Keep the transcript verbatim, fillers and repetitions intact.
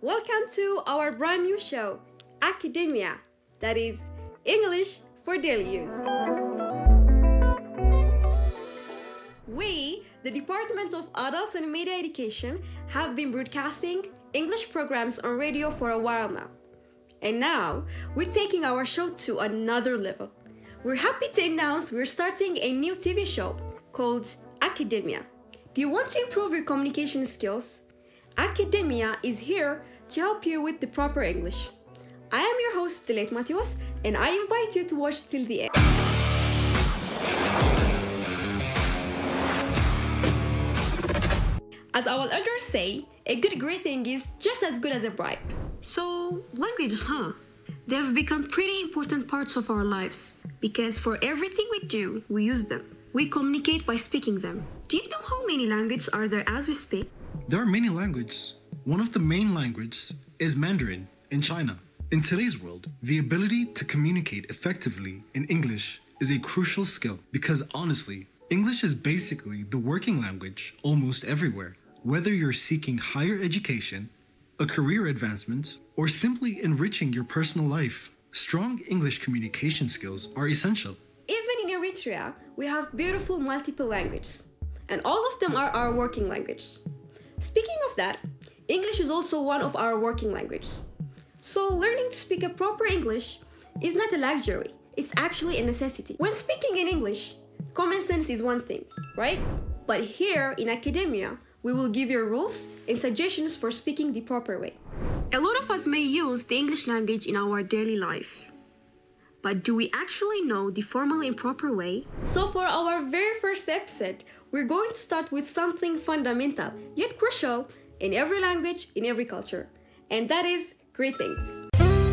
Welcome to our brand new show, Academia, that is English for daily use. We, the Department of Adults and Media Education, have been broadcasting English programs on radio for a while now. And now, we're taking our show to another level. We're happy to announce we're starting a new T V show called Academia. Do you want to improve your communication skills? Academia is here to help you with the proper English. I am your host, Delet Matios, and I invite you to watch till the end. As our elders say, a good greeting is just as good as a bribe. So, languages, huh? They have become pretty important parts of our lives because for everything we do, we use them. We communicate by speaking them. Do you know how many languages are there as we speak? There are many languages. One of the main languages is Mandarin in China. In today's world, the ability to communicate effectively in English is a crucial skill because honestly, English is basically the working language almost everywhere. Whether you're seeking higher education, a career advancement, or simply enriching your personal life, strong English communication skills are essential. Even in Eritrea, we have beautiful multiple languages, and all of them are our working language. Speaking of that, English is also one of our working languages. So learning to speak a proper English is not a luxury, it's actually a necessity. When speaking in English, common sense is one thing, right? But here in Academia, we will give you rules and suggestions for speaking the proper way. A lot of us may use the English language in our daily life. But do we actually know the formal and proper way? So for our very first episode, we're going to start with something fundamental, yet crucial, in every language, in every culture. And that is greetings.